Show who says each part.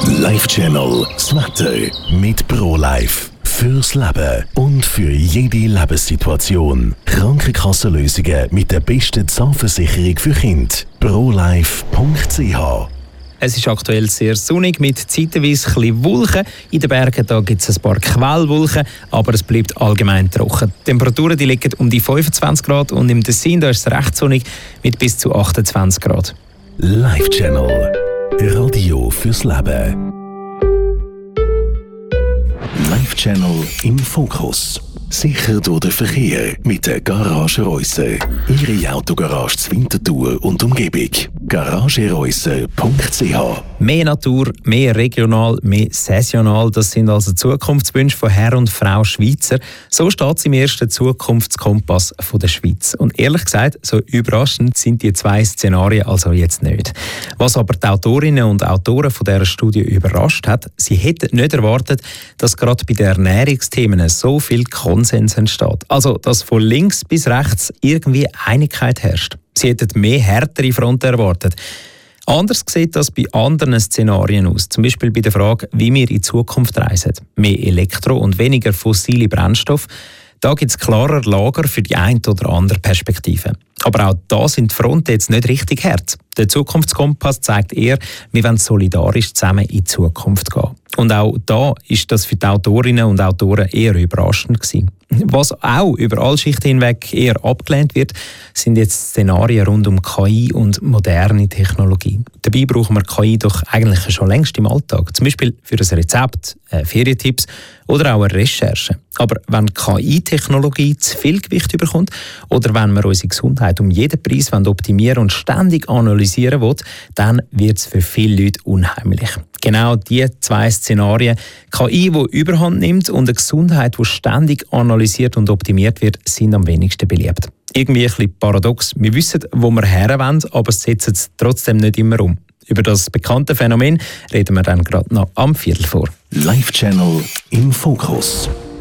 Speaker 1: Life Channel, das Wetter mit ProLife. Fürs Leben und für jede Lebenssituation. Krankenkassenlösungen mit der besten Zahnversicherung für Kinder. ProLife.ch.
Speaker 2: Es ist aktuell sehr sonnig mit zeitweise ein bisschen Wolken. In den Bergen gibt es ein paar Quellwolken, aber es bleibt allgemein trocken. Die Temperaturen liegen um die 25 Grad und im Tessin da ist es recht sonnig mit bis zu 28 Grad.
Speaker 1: Life Channel. Radio fürs Leben. Life Channel im Fokus. Sicher durch den Verkehr mit der Garage Reusser. Ihre Autogarage zur Winterthur und Umgebung. garagereusser.ch.
Speaker 2: Mehr Natur, mehr regional, mehr saisonal, das sind also Zukunftswünsche von Herr und Frau Schweizer. So steht es im ersten Zukunftskompass von der Schweiz. Und ehrlich gesagt, so überraschend sind die zwei Szenarien also jetzt nicht. Was aber die Autorinnen und Autoren von dieser Studie überrascht hat, sie hätten nicht erwartet, dass gerade bei den Ernährungsthemen so viel Konsens entsteht. Also, dass von links bis rechts irgendwie Einigkeit herrscht. Sie hätten mehr härtere Fronten erwartet. Anders sieht das bei anderen Szenarien aus. Zum Beispiel bei der Frage, wie wir in Zukunft reisen. Mehr Elektro- und weniger fossile Brennstoffe. Da gibt es klarer Lager für die eine oder andere Perspektive. Aber auch da sind die Fronten jetzt nicht richtig hart. Der Zukunftskompass zeigt eher, wir wollen solidarisch zusammen in die Zukunft gehen. Und auch da ist das für die Autorinnen und Autoren eher überraschend gewesen. Was auch über alle Schichten hinweg eher abgelehnt wird, sind jetzt Szenarien rund um KI und moderne Technologie. Dabei brauchen wir KI doch eigentlich schon längst im Alltag. Zum Beispiel für ein Rezept, Ferientipps oder auch eine Recherche. Aber wenn KI-Technologie zu viel Gewicht bekommt oder wenn wir unsere Gesundheit um jeden Preis optimieren und ständig analysieren wollen, dann wird es für viele Leute unheimlich. Genau diese zwei Szenarien, KI, die Überhand nimmt und eine Gesundheit, die ständig analysiert und optimiert wird, sind am wenigsten beliebt. Irgendwie ein bisschen paradox. Wir wissen, wo wir her wollen, aber setzen es trotzdem nicht immer um. Über das bekannte Phänomen reden wir dann gerade noch am Viertel vor.
Speaker 1: Life Channel im Fokus.